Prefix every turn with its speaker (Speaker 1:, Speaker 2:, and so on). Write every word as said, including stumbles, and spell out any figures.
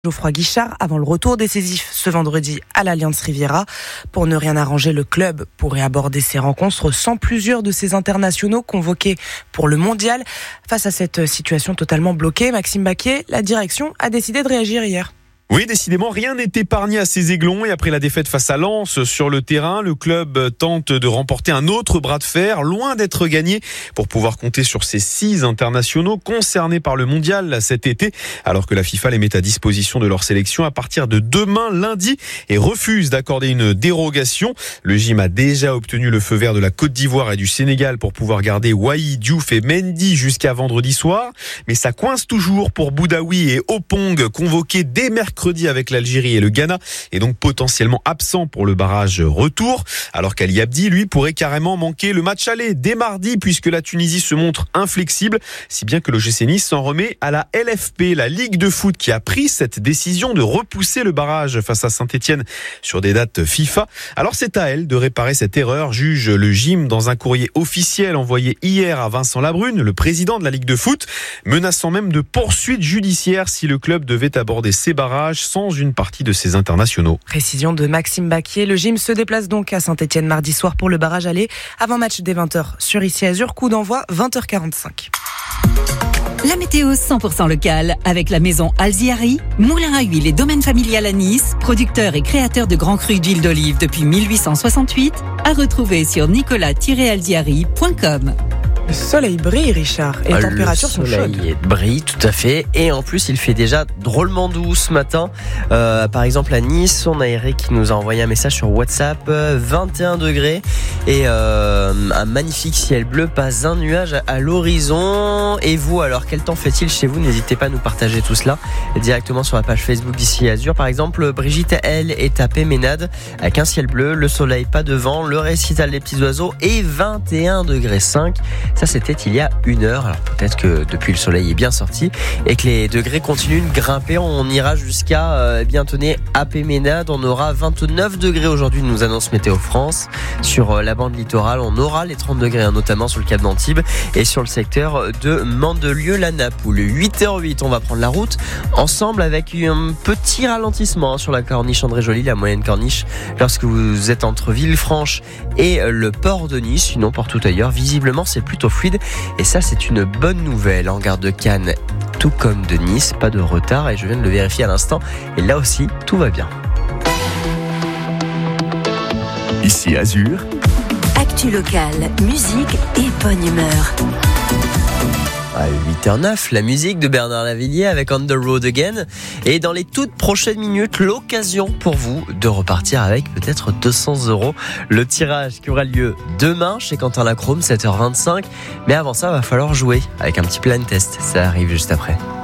Speaker 1: Geoffroy Guichard avant le retour décisif ce vendredi à l'Allianz Riviera. Pour ne rien arranger, le club pourrait aborder ses rencontres sans plusieurs de ses internationaux convoqués pour le mondial. Face à cette situation totalement bloquée, Maxime Baquier, la direction a décidé de réagir hier.
Speaker 2: Oui, décidément, rien n'est épargné à ces Aiglons et après la défaite face à Lens sur le terrain, le club tente de remporter un autre bras de fer, loin d'être gagné, pour pouvoir compter sur ces six internationaux concernés par le mondial cet été, alors que la FIFA les met à disposition de leur sélection à partir de demain lundi et refuse d'accorder une dérogation. Le gym a déjà obtenu le feu vert de la Côte d'Ivoire et du Sénégal pour pouvoir garder Wai, Diouf et Mendy jusqu'à vendredi soir, mais ça coince toujours pour Boudaoui et Opong, convoqués dès mercredi avec l'Algérie et le Ghana, et donc potentiellement absent pour le barrage retour, alors qu'Ali Abdi, lui, pourrait carrément manquer le match aller dès mardi, puisque la Tunisie se montre inflexible, si bien que l'O G C Nice s'en remet à la L F P, la Ligue de foot, qui a pris cette décision de repousser le barrage face à Saint-Etienne sur des dates FIFA. Alors c'est à elle de réparer cette erreur, juge le gym dans un courrier officiel envoyé hier à Vincent Labrune, le président de la Ligue de foot, menaçant même de poursuites judiciaires si le club devait aborder ses barrages sans une partie de ses internationaux.
Speaker 1: Précision de Maxime Baquier. Le gym se déplace donc à Saint-Etienne mardi soir pour le barrage aller. Avant match dès vingt heures sur Ici Azur. Coup d'envoi vingt heures quarante-cinq.
Speaker 3: La météo cent pour cent locale avec la maison Alziari, moulin à huile et domaine familial à Nice, producteur et créateur de grands crus d'huile d'olive depuis mille huit cent soixante-huit, à retrouver sur nicolas tiret alziari point com.
Speaker 1: Le soleil brille, Richard, et les
Speaker 4: le
Speaker 1: températures sont chaudes.
Speaker 4: Le soleil brille, tout à fait. Et en plus, il fait déjà drôlement doux ce matin. Euh, par exemple, à Nice, on a Eric qui nous a envoyé un message sur WhatsApp. Euh, vingt et un degrés et euh, un magnifique ciel bleu, pas un nuage à l'horizon. Et vous, alors, quel temps fait-il chez vous? N'hésitez pas à nous partager tout cela directement sur la page Facebook d'Ici Azur. Par exemple, Brigitte, elle, est à Péménade avec un ciel bleu, le soleil pas devant, le récital des petits oiseaux et vingt et un degrés cinq. Ça, c'était il y a une heure. Alors peut-être que depuis le soleil est bien sorti et que les degrés continuent de grimper. On ira jusqu'à euh, bien tenez à Péménade. On aura vingt-neuf degrés aujourd'hui, nous annonce Météo France. Sur euh, la bande littorale, on aura les trente degrés, hein, notamment sur le cap d'Antibes et sur le secteur de Mandelieu-la-Napoule. huit heures huit, on va prendre la route ensemble avec un petit ralentissement hein, sur la corniche André-Joly, la moyenne corniche, lorsque vous êtes entre Villefranche et le port de Nice. Sinon, partout ailleurs, visiblement, c'est plutôt fluide et ça c'est une bonne nouvelle. En gare de Cannes tout comme de Nice, pas de retard et je viens de le vérifier à l'instant et là aussi tout va bien.
Speaker 5: Ici Azur,
Speaker 3: Actu locale, musique et bonne humeur.
Speaker 4: À huit heures neuf, la musique de Bernard Lavilliers avec On the Road Again. Et dans les toutes prochaines minutes, l'occasion pour vous de repartir avec peut-être deux cents euros. Le tirage qui aura lieu demain chez Quentin Lacrome, sept heures vingt-cinq. Mais avant ça, il va falloir jouer avec un petit blind test. Ça arrive juste après.